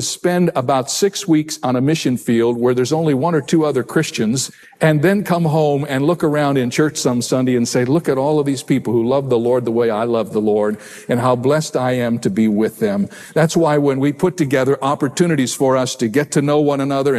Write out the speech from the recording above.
spend about 6 weeks on a mission field where there's only 1 or 2 other Christians, and then come home and look around in church some Sunday and say, look at all of these people who love the Lord the way I love the Lord, and how blessed I am to be with them. That's why when we put together opportunities for us to get to know one another